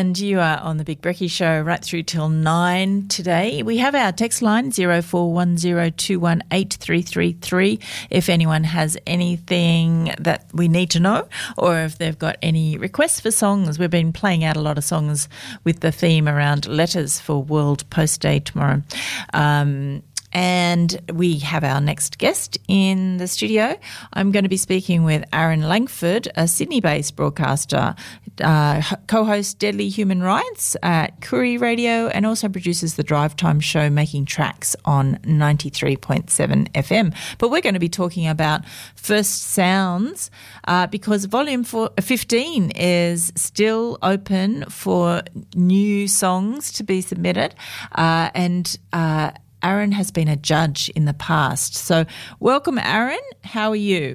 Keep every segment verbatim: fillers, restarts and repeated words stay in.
And you are on the Big Brekkie Show right through till nine today. We have our text line zero four one zero two one eight three three three if anyone has anything that we need to know or if they've got any requests for songs. We've been playing out a lot of songs with the theme around letters for World Post Day tomorrow. Um And we have our next guest in the studio. I'm going to be speaking with Aaron Langford, a Sydney-based broadcaster, uh, co-hosts Deadly Human Rights at Koori Radio and also produces the Drive Time show Making Tracks on ninety-three point seven F M. But we're going to be talking about First Sounds uh, because Volume fifteen is still open for new songs to be submitted uh, and uh Aaron has been a judge in the past. So welcome, Aaron. How are you?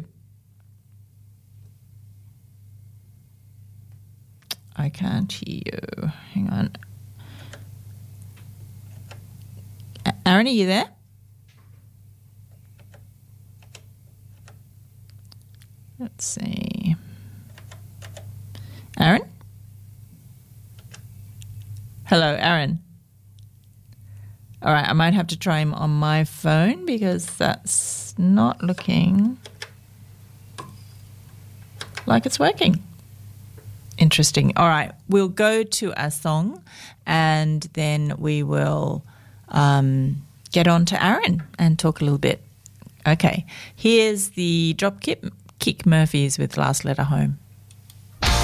I can't hear you. Hang on. Aaron, are you there? Let's see. Aaron? Hello, Aaron. All right, I might have to try him on my phone because that's not looking like it's working. Interesting. All right, we'll go to a song and then we will um, get on to Aaron and talk a little bit. Okay, here's the Dropkick Kick Murphys with Last Letter Home.